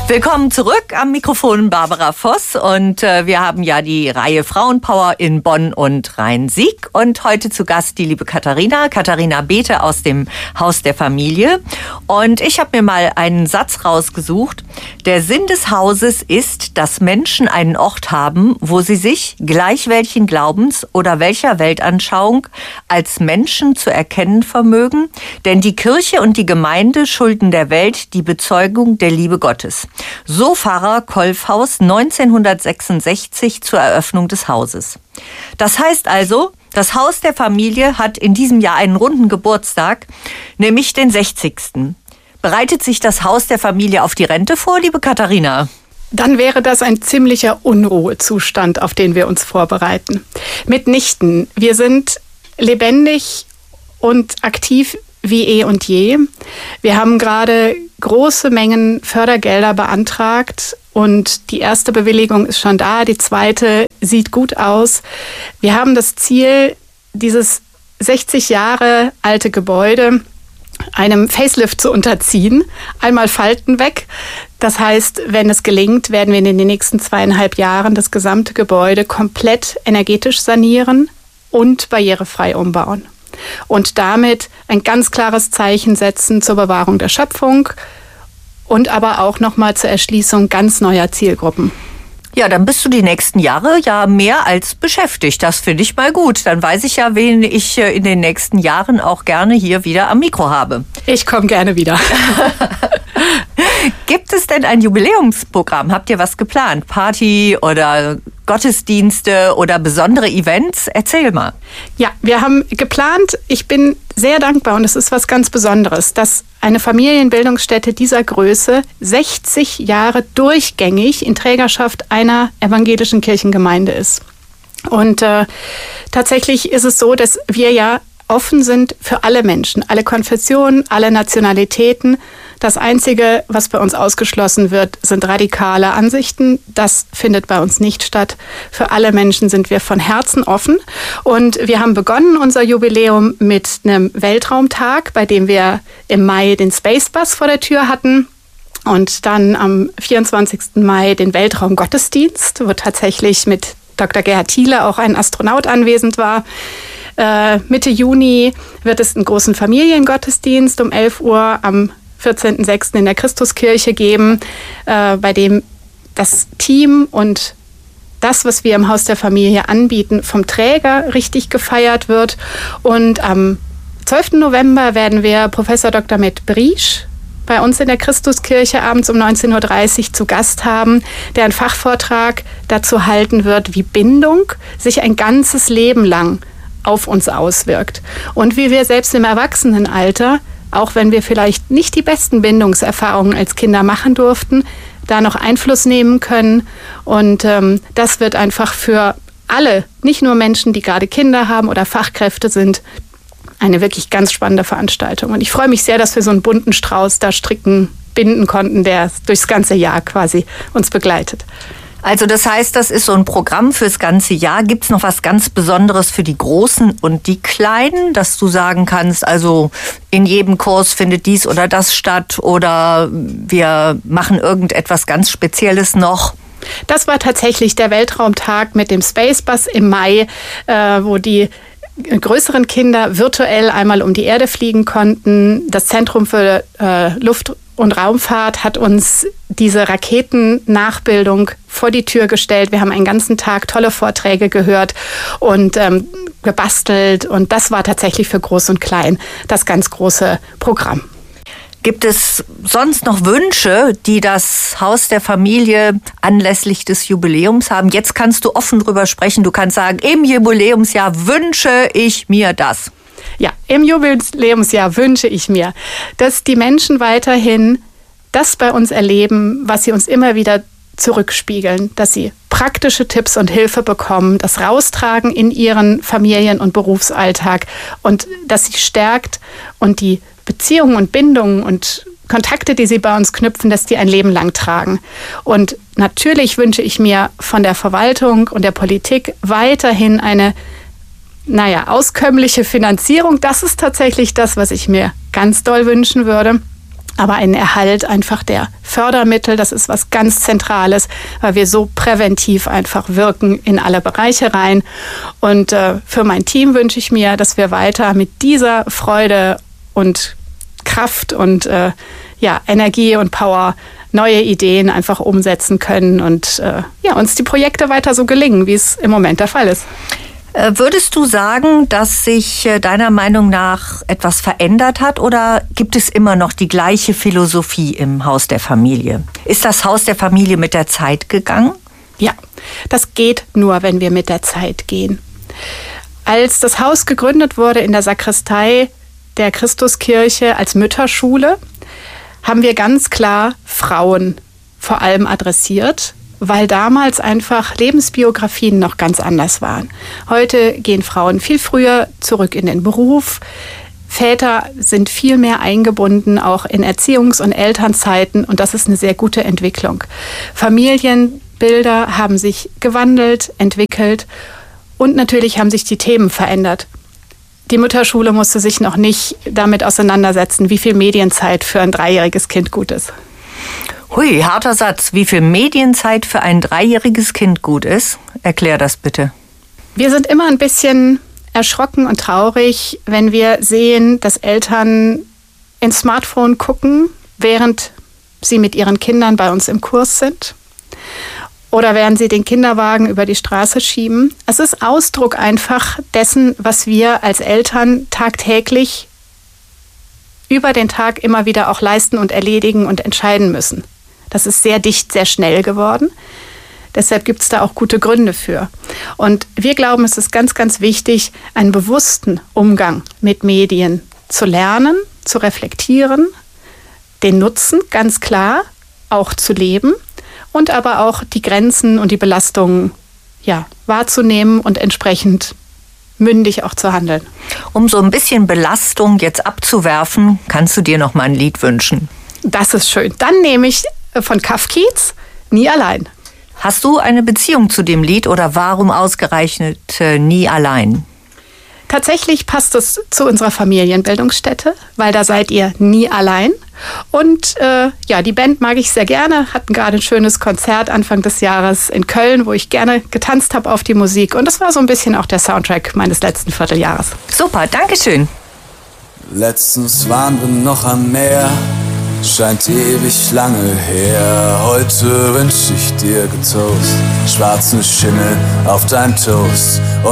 Willkommen zurück am Mikrofon Barbara Voss und wir haben ja die Reihe Frauenpower in Bonn und Rhein-Sieg und heute zu Gast die liebe Katharina Bethe aus dem Haus der Familie und ich habe mir mal einen Satz rausgesucht. Der Sinn des Hauses ist, dass Menschen einen Ort haben, wo sie sich, gleich welchen Glaubens oder welcher Weltanschauung, als Menschen zu erkennen vermögen, denn die Kirche und die Gemeinde schulden der Welt die Bezeugung der Liebe Gottes. So Pfarrer Kolfhaus 1966 zur Eröffnung des Hauses. Das heißt also, das Haus der Familie hat in diesem Jahr einen runden Geburtstag, nämlich den 60. Bereitet sich das Haus der Familie auf die Rente vor, liebe Katharina? Dann wäre das ein ziemlicher Unruhezustand, auf den wir uns vorbereiten. Mitnichten. Wir sind lebendig und aktiv wie eh und je. Wir haben gerade große Mengen Fördergelder beantragt und die erste Bewilligung ist schon da, die zweite sieht gut aus. Wir haben das Ziel, dieses 60 Jahre alte Gebäude einem Facelift zu unterziehen, einmal Falten weg. Das heißt, wenn es gelingt, werden wir in den nächsten 2,5 Jahren das gesamte Gebäude komplett energetisch sanieren und barrierefrei umbauen. Und damit ein ganz klares Zeichen setzen zur Bewahrung der Schöpfung und aber auch nochmal zur Erschließung ganz neuer Zielgruppen. Ja, dann bist du die nächsten Jahre ja mehr als beschäftigt. Das finde ich mal gut. Dann weiß ich ja, wen ich in den nächsten Jahren auch gerne hier wieder am Mikro habe. Ich komme gerne wieder. Gibt es denn ein Jubiläumsprogramm? Habt ihr was geplant? Party oder Gottesdienste oder besondere Events? Erzähl mal. Ja, wir haben geplant. Ich bin sehr dankbar und es ist was ganz Besonderes, dass eine Familienbildungsstätte dieser Größe 60 Jahre durchgängig in Trägerschaft einer evangelischen Kirchengemeinde ist. Und tatsächlich ist es so, dass wir ja offen sind für alle Menschen, alle Konfessionen, alle Nationalitäten. Das Einzige, was bei uns ausgeschlossen wird, sind radikale Ansichten. Das findet bei uns nicht statt. Für alle Menschen sind wir von Herzen offen. Und wir haben begonnen unser Jubiläum mit einem Weltraumtag, bei dem wir im Mai den Space Bus vor der Tür hatten. Und dann am 24. Mai den Weltraumgottesdienst, wo tatsächlich mit Dr. Gerhard Thiele auch ein Astronaut anwesend war. Mitte Juni wird es einen großen Familiengottesdienst um 11 Uhr am 14.06. in der Christuskirche geben, bei dem das Team und das, was wir im Haus der Familie anbieten, vom Träger richtig gefeiert wird. Und am 12. November werden wir Professor Dr. Med Briesch bei uns in der Christuskirche abends um 19.30 Uhr zu Gast haben, der einen Fachvortrag dazu halten wird, wie Bindung sich ein ganzes Leben lang auf uns auswirkt. Und wie wir selbst im Erwachsenenalter, auch wenn wir vielleicht nicht die besten Bindungserfahrungen als Kinder machen durften, da noch Einfluss nehmen können. Und das wird einfach für alle, nicht nur Menschen, die gerade Kinder haben oder Fachkräfte sind, eine wirklich ganz spannende Veranstaltung. Und ich freue mich sehr, dass wir so einen bunten Strauß da binden konnten, der durchs ganze Jahr quasi uns begleitet. Also das heißt, das ist so ein Programm fürs ganze Jahr. Gibt es noch was ganz Besonderes für die Großen und die Kleinen, dass du sagen kannst, also in jedem Kurs findet dies oder das statt oder wir machen irgendetwas ganz Spezielles noch? Das war tatsächlich der Weltraumtag mit dem Space Bus im Mai, wo die größeren Kinder virtuell einmal um die Erde fliegen konnten. Das Zentrum für Luft- und Raumfahrt hat uns diese Raketennachbildung vor die Tür gestellt. Wir haben einen ganzen Tag tolle Vorträge gehört und gebastelt. Und das war tatsächlich für Groß und Klein das ganz große Programm. Gibt es sonst noch Wünsche, die das Haus der Familie anlässlich des Jubiläums haben? Jetzt kannst du offen drüber sprechen. Du kannst sagen, im Jubiläumsjahr wünsche ich mir das. Ja, im Jubiläumsjahr wünsche ich mir, dass die Menschen weiterhin das bei uns erleben, was sie uns immer wieder zurückspiegeln, dass sie praktische Tipps und Hilfe bekommen, das raustragen in ihren Familien- und Berufsalltag und dass sie stärkt und die Beziehungen und Bindungen und Kontakte, die sie bei uns knüpfen, dass die ein Leben lang tragen. Und natürlich wünsche ich mir von der Verwaltung und der Politik weiterhin eine auskömmliche Finanzierung. Das ist tatsächlich das, was ich mir ganz doll wünschen würde. aber ein Erhalt einfach der Fördermittel. Das ist was ganz Zentrales, weil wir so präventiv einfach wirken in alle Bereiche rein. Und für mein Team wünsche ich mir, dass wir weiter mit dieser Freude und Kraft und Energie und Power neue Ideen einfach umsetzen können und uns die Projekte weiter so gelingen, wie es im Moment der Fall ist. Würdest du sagen, dass sich deiner Meinung nach etwas verändert hat oder gibt es immer noch die gleiche Philosophie im Haus der Familie? Ist das Haus der Familie mit der Zeit gegangen? Ja, das geht nur, wenn wir mit der Zeit gehen. Als das Haus gegründet wurde in der Sakristei der Christuskirche als Mütterschule, haben wir ganz klar Frauen vor allem adressiert, weil damals einfach Lebensbiografien noch ganz anders waren. Heute gehen Frauen viel früher zurück in den Beruf. Väter sind viel mehr eingebunden, auch in Erziehungs- und Elternzeiten. Und das ist eine sehr gute Entwicklung. Familienbilder haben sich gewandelt, entwickelt. Und natürlich haben sich die Themen verändert. Die Mutterschule musste sich noch nicht damit auseinandersetzen, wie viel Medienzeit für ein 3-jähriges Kind gut ist. Hui, harter Satz. Wie viel Medienzeit für ein 3-jähriges Kind gut ist? Erklär das bitte. Wir sind immer ein bisschen erschrocken und traurig, wenn wir sehen, dass Eltern ins Smartphone gucken, während sie mit ihren Kindern bei uns im Kurs sind. Oder während sie den Kinderwagen über die Straße schieben. Es ist Ausdruck einfach dessen, was wir als Eltern tagtäglich über den Tag immer wieder auch leisten und erledigen und entscheiden müssen. Das ist sehr dicht, sehr schnell geworden. Deshalb gibt es da auch gute Gründe für. Und wir glauben, es ist ganz, ganz wichtig, einen bewussten Umgang mit Medien zu lernen, zu reflektieren, den Nutzen ganz klar auch zu leben und aber auch die Grenzen und die Belastungen wahrzunehmen und entsprechend mündig auch zu handeln. Um so ein bisschen Belastung jetzt abzuwerfen, kannst du dir noch mal ein Lied wünschen? Das ist schön. Dann nehme ich von Kafkiez Nie allein. Hast du eine Beziehung zu dem Lied oder warum ausgerechnet Nie allein? Tatsächlich passt es zu unserer Familienbildungsstätte, weil da seid ihr nie allein. Und die Band mag ich sehr gerne, hatten gerade ein schönes Konzert Anfang des Jahres in Köln, wo ich gerne getanzt habe auf die Musik. Und das war so ein bisschen auch der Soundtrack meines letzten Vierteljahres. Super, Dankeschön. Letztens waren wir noch am Meer, scheint ewig lange her. Heute wünsch ich dir getoast, schwarzen Schimmel auf dein Toast.